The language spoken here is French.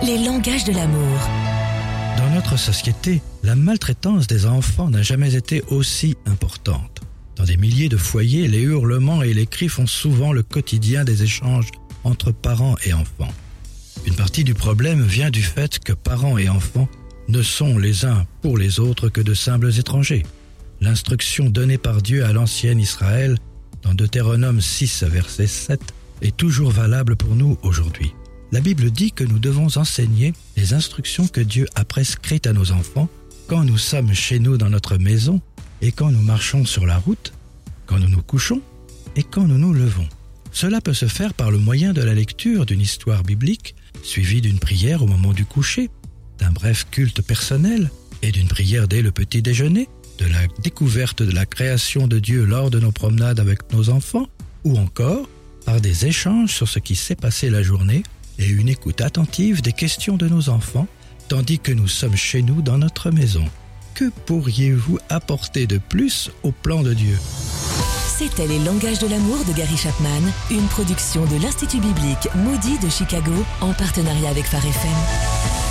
Les langages de l'amour. Dans notre société, la maltraitance des enfants n'a jamais été aussi importante. Dans des milliers de foyers, les hurlements et les cris font souvent le quotidien des échanges entre parents et enfants. Une partie du problème vient du fait que parents et enfants ne sont les uns pour les autres que de simples étrangers. L'instruction donnée par Dieu à l'ancien Israël, dans Deutéronome 6, verset 7, est toujours valable pour nous aujourd'hui. La Bible dit que nous devons enseigner les instructions que Dieu a prescrites à nos enfants quand nous sommes chez nous dans notre maison et quand nous marchons sur la route, quand nous nous couchons et quand nous nous levons. Cela peut se faire par le moyen de la lecture d'une histoire biblique, suivie d'une prière au moment du coucher, d'un bref culte personnel et d'une prière dès le petit déjeuner, de la découverte de la création de Dieu lors de nos promenades avec nos enfants, ou encore par des échanges sur ce qui s'est passé la journée et une écoute attentive des questions de nos enfants, tandis que nous sommes chez nous dans notre maison. Que pourriez-vous apporter de plus au plan de Dieu ? C'était Les langages de l'amour de Gary Chapman, une production de l'Institut biblique Moody de Chicago en partenariat avec Phare FM.